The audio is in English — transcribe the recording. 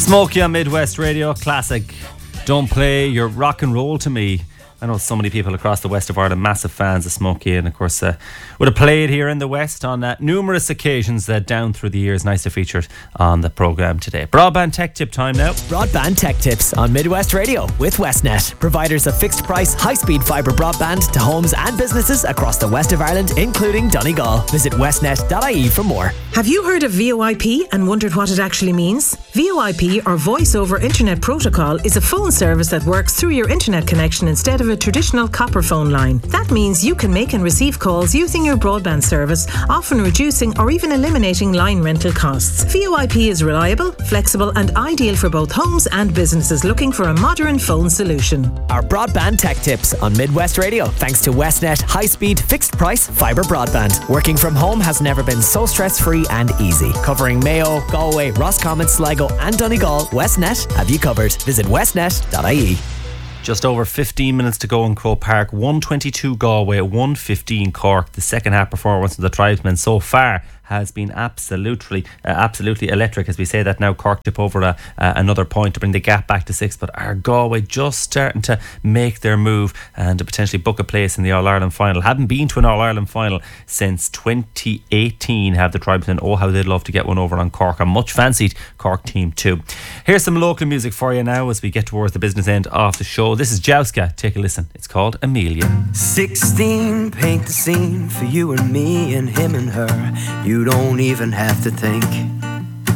Smokey on Midwest Radio, classic. Don't play your rock and roll to me. I know so many people across the west of Ireland, massive fans of Smokey, and of course would have played here in the west on numerous occasions down through the years. Nice to feature it on the programme today. Broadband Tech Tip time now. Broadband Tech Tips on Midwest Radio with Westnet, providers of fixed price, high-speed fibre broadband to homes and businesses across the west of Ireland, including Donegal. Visit westnet.ie for more. Have you heard of VoIP and wondered what it actually means? VoIP, or Voice over Internet Protocol, is a phone service that works through your internet connection instead of a traditional copper phone line. That means you can make and receive calls using your broadband service, often reducing or even eliminating line rental costs. VoIP is reliable, flexible and ideal for both homes and businesses looking for a modern phone solution. Our Broadband Tech Tips on Midwest Radio, thanks to Westnet high-speed, fixed-price fibre broadband. Working from home has never been so stress-free and easy. Covering Mayo, Galway, Roscommon, Sligo and Donegal, Westnet have you covered. Visit westnet.ie. Just over 15 minutes to go in Croke Park. 122 Galway, 115 Cork. The second half performance of the Tribesmen so far has been absolutely electric. As we say that now, Cork tip over another point to bring the gap back to 6, but are Galway just starting to make their move and to potentially book a place in the All-Ireland final? Haven't been to an All-Ireland final since 2018, have the Tribesmen. Oh, how they'd love to get one over on Cork. A much fancied Cork team too. Here's some local music for you now as we get towards the business end of the show. This is Jouska. Take a listen. It's called Amelia. 16, paint the scene for you and me and him and her. You don't even have to think.